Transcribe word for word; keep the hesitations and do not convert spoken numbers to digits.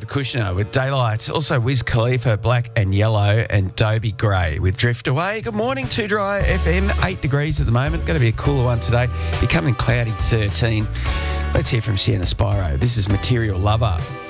Kushner with Daylight. Also Wiz Khalifa, Black and Yellow, and Dobie Gray with Drift Away. Good morning, Two Dry F M. Eight degrees at the moment. Going to be a cooler one today. Becoming cloudy, thirteen. Let's hear from Sienna Spiro. This is Material Lover.